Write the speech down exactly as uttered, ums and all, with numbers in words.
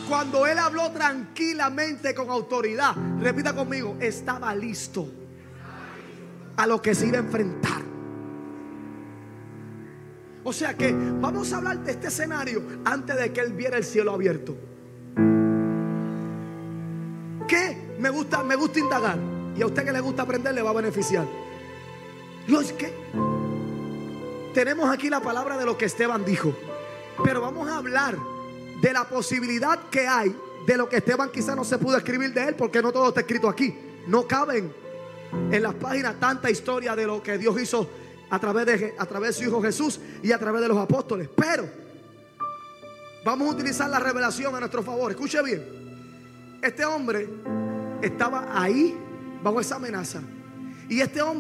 cuando él habló tranquilamente con autoridad, repita conmigo, estaba listo a lo que se iba a enfrentar. O sea que vamos a hablar de este escenario antes de que él viera el cielo abierto. ¿Qué? Me gusta, me gusta indagar. Y a usted que le gusta aprender le va a beneficiar. Los que tenemos aquí la palabra de lo que Esteban dijo, pero vamos a hablar de la posibilidad que hay de lo que Esteban quizá no se pudo escribir de él, porque no todo está escrito aquí. No caben en las páginas tanta historia de lo que Dios hizo a través de, a través de su Hijo Jesús y a través de los apóstoles. Pero vamos a utilizar la revelación a nuestro favor. Escuche bien. Este hombre estaba ahí bajo esa amenaza. Y este hombre